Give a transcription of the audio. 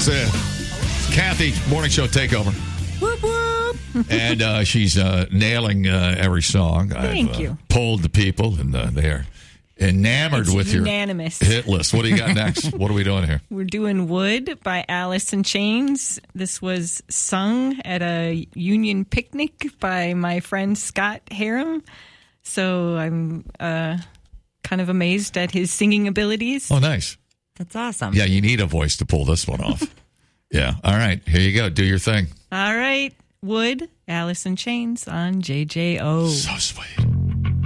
It's Kathy, morning show takeover. Whoop, whoop. And she's nailing every song. Thank you. Polled the people, and they're enamored It's with unanimous. your hit list. What do you got next? What are we doing here? We're doing Wood by Alice in Chains. This was sung at a union picnic by my friend Scott Harum. So I'm kind of amazed at his singing abilities. Oh, nice. That's awesome. Yeah, you need a voice to pull this one off. Yeah. All right. Here you go. Do your thing. All right. Wood, Alice in Chains on JJO. So sweet.